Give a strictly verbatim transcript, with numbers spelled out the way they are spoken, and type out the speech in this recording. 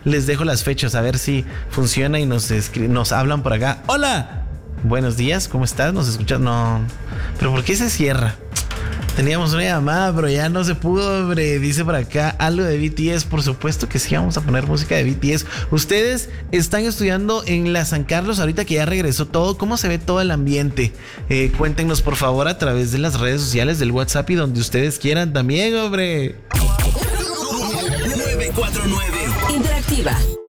les dejo las fechas a ver si funciona y nos, escri- nos hablan por acá. ¡Hola! Buenos días, ¿cómo estás? ¿Nos escuchas? No. ¿Pero por qué se cierra? Teníamos una llamada, pero ya no se pudo, hombre. Dice por acá algo de B T S. Por supuesto que sí, vamos a poner música de B T S. Ustedes están estudiando en la San Carlos, ahorita que ya regresó todo. ¿Cómo se ve todo el ambiente? Eh, cuéntenos, por favor, a través de las redes sociales, del WhatsApp y donde ustedes quieran también, hombre. nueve cuatro nueve Interactiva.